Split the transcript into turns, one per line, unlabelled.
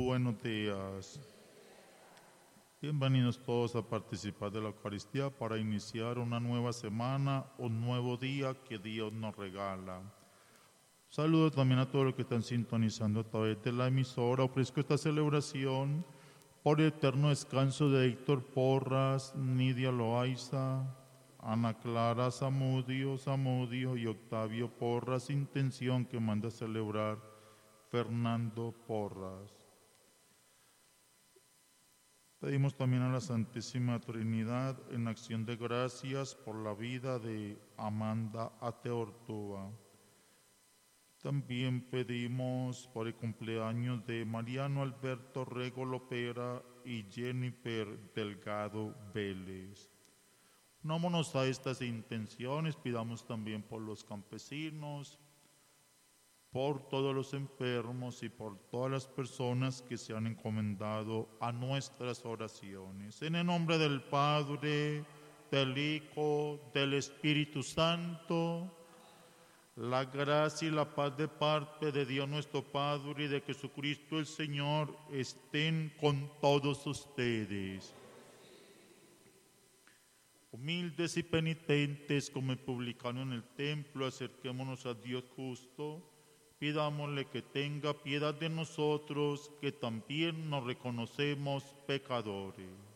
buenos días. Bienvenidos todos a participar de la Eucaristía para iniciar una nueva semana, un nuevo día que Dios nos regala. Saludo también a todos los que están sintonizando a través de la emisora. Ofrezco esta celebración por el eterno descanso de Héctor Porras, Nidia Loaiza, Ana Clara Zamudio y Octavio Porras, intención que manda celebrar Fernando Porras. Pedimos también a la Santísima Trinidad en acción de gracias por la vida de Amanda Ateortúa. También pedimos por el cumpleaños de Mariano Alberto Rego Lopera y Jennifer Delgado Vélez. Unámonos a estas intenciones, pidamos también por los campesinos, por todos los enfermos y por todas las personas que se han encomendado a nuestras oraciones. En el nombre del Padre, del Hijo, del Espíritu Santo, la gracia y la paz de parte de Dios nuestro Padre y de Jesucristo el Señor estén con todos ustedes. Humildes y penitentes como el publicano en el templo, acerquémonos a Dios justo. Pidámosle que tenga piedad de nosotros, que también nos reconocemos pecadores.